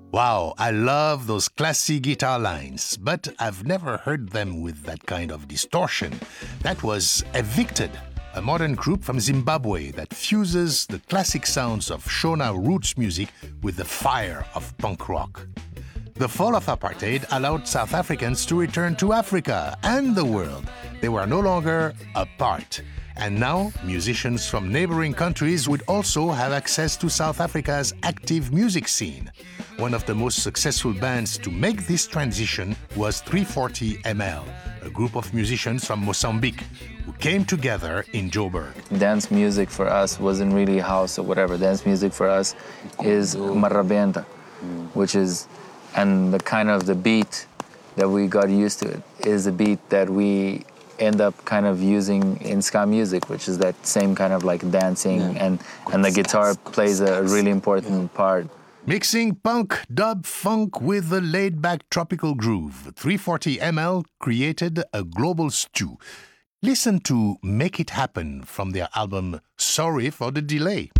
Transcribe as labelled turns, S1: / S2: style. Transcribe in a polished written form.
S1: Wow, I love those classy guitar lines, but I've never heard them with that kind of distortion. That was Evicted, a modern group from Zimbabwe that fuses the classic sounds of Shona roots music with the fire of punk rock. The fall of apartheid allowed South Africans to return to Africa and the world. They were no longer apart. And now, musicians from neighboring countries would also have access to South Africa's active music scene. One of the most successful bands to make this transition was 340ml, a group of musicians from Mozambique who came together in Joburg.
S2: Dance music for us wasn't really house or whatever. Dance music for us is marabenta, which is, and the kind of the beat that we got used to it is a beat that we end up kind of using in ska music, which is that same kind of like dancing, and the guitar plays a really important part.
S1: Mixing punk, dub, funk with a laid-back tropical groove, 340ml created a global stew. Listen to Make It Happen from their album Sorry for the Delay.